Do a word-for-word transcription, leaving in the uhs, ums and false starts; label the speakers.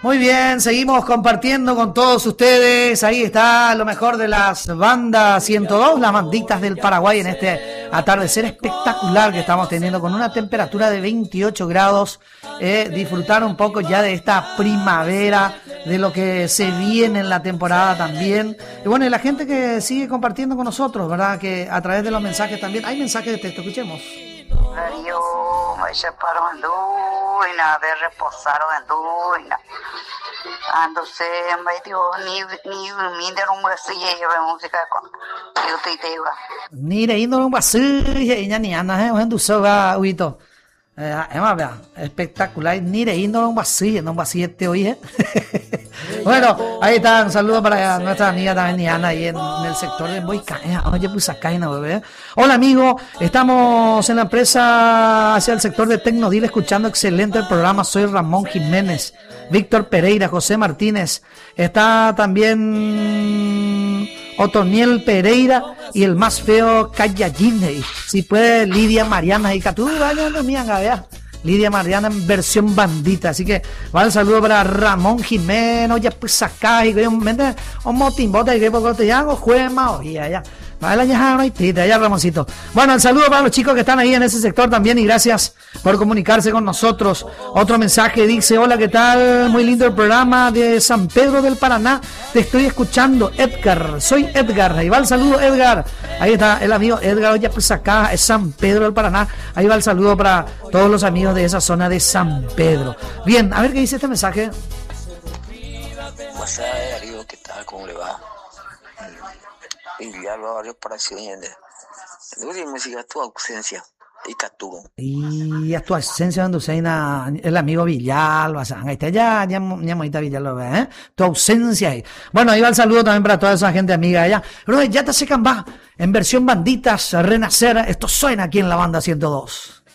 Speaker 1: Muy bien, seguimos compartiendo con todos ustedes. Ahí está lo mejor de las bandas ciento dos, las banditas del Paraguay, en este atardecer espectacular que estamos teniendo con una temperatura de veintiocho grados. Eh, disfrutar un poco ya de esta primavera, de lo que se viene en la temporada también. Y bueno, y la gente que sigue compartiendo con nosotros, ¿verdad? Que a través de los mensajes también. Hay mensajes de texto, escuchemos.
Speaker 2: Darío, me separo en duina, de reposaron en duina. Ando siempre, tío, ni ni ni de un brasileño de música con yo te digo.
Speaker 1: Ni de indo un brasileño y ni anda, eh, cuando soga uito. Eh, es más, vea, espectacular. Ni de indo un vacío, no un vacío te oye. Bueno, ahí está, un saludo para nuestra amiga también Niana ahí en, en el sector de Boicaina. Oye, pues acá hay una bebé. Hola amigo, estamos en la empresa hacia el sector de Tecnodil escuchando excelente el programa. Soy Ramón Jiménez, Víctor Pereira, José Martínez. Está también Otoniel Pereira y el más feo Cayallín. Si puede, Lidia Mariana y Catú, vaya, no me haga, vea. Lidia Mariana en versión bandita. Así que va el saludo para Ramón Jiménez. Ya pues acá y que un motimbota y que poco te hago juema y allá. Vale, ya no hay tita, ya Ramoncito. Bueno, el saludo para los chicos que están ahí en ese sector también y gracias por comunicarse con nosotros. Otro mensaje dice: hola, ¿qué tal? Muy lindo el programa de San Pedro del Paraná. Te estoy escuchando, Edgar. Soy Edgar. Ahí va el saludo, Edgar. Ahí está el amigo Edgar. Oye, pues acá es San Pedro del Paraná. Ahí va el saludo para todos los amigos de esa zona de San Pedro. Bien, a ver qué dice este mensaje.
Speaker 3: WhatsApp, Darío, ¿qué tal? ¿Cómo le va? Y ya lo varios para siempre. Duri música tu ausencia y Catú.
Speaker 1: Y a tu ausencia cuando se el amigo Villalba, ahí está ya, ya, ya monita Villalba, ¿eh? Tu ausencia ahí. Bueno, ahí va el saludo también para toda esa gente amiga allá. Pero ya te secan va en versión banditas, renacer. Esto suena aquí en la banda ciento dos.